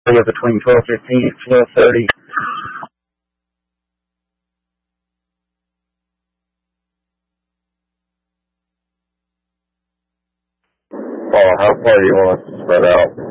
between 12:15 and 12:30. Paul, how far do you want us to spread out?